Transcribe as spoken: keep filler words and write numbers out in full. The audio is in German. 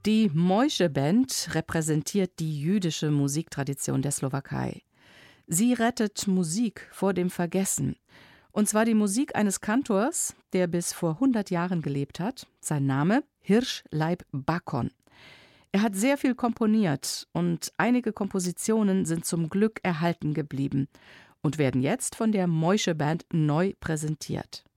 Die Moische Band repräsentiert die jüdische Musiktradition der Slowakei. Sie rettet Musik vor dem Vergessen. Und zwar die Musik eines Kantors, der bis vor hundert Jahren gelebt hat. Sein Name Hirsch-Leib Bakon. Er hat sehr viel komponiert und einige Kompositionen sind zum Glück erhalten geblieben und werden jetzt von der Moische Band neu präsentiert.